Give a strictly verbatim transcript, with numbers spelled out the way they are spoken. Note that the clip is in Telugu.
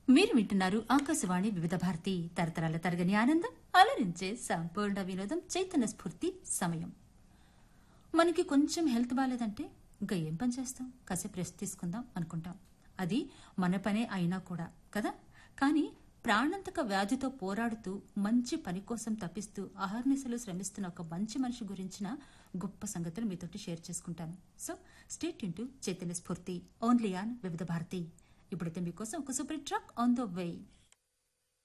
మీరు వింటున్నారు ఆకాశవాణి వివిధ భారతి తరతరాల తరగని ఆనందం అలరించే సంపూర్ణ వినోదం చైతన్య స్ఫూర్తి సమయం. మనకి కొంచెం హెల్త్ బాగాలేదంటే ఇంకా ఏం పని చేస్తాం, కాసేపు రెస్ట్ తీసుకుందాం అనుకుంటాం. అది మన పనే అయినా కూడా కదా. కానీ ప్రాణాంతక వ్యాధితో పోరాడుతూ మంచి పని కోసం తప్పిస్తూ అహర్నిశలు శ్రమిస్తున్న ఒక మంచి మనిషి గురించిన గొప్ప సంగతులు మీతోటి షేర్ చేసుకుంటాను. సో స్టేట్ ఇంటూ చైతన్య స్ఫూర్తి ఓన్లీ ఆన్ వివిధ భారతి. ఇప్పుడైతే మీకోసం ఒక super track on the way.